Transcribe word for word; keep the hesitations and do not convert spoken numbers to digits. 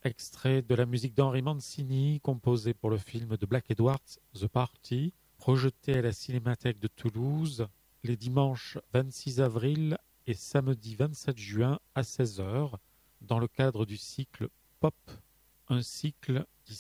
extrait de la musique d'Henry Mancini, composée pour le film de Black Edwards, The Party, projeté à la Cinémathèque de Toulouse les dimanches vingt-six avril et samedi vingt-sept juin à seize heures, dans le cadre du cycle Pop, un cycle qui